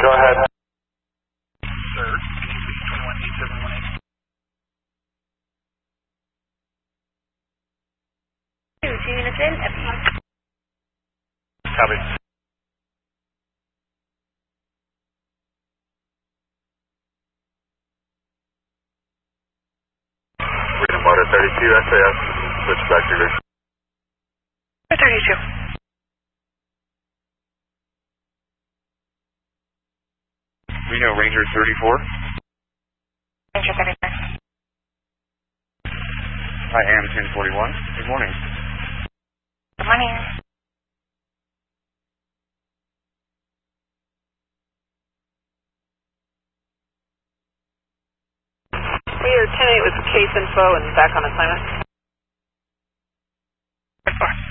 Go ahead. Sir, 218718. 2 units in, FE. Copy. Freedom Water 32, SAS, switch back to grid. 32. Reno Ranger 34. Ranger 34. Hi, AM 1041. Good morning. Good morning. We are 10-8 with case info and back on assignment. 4.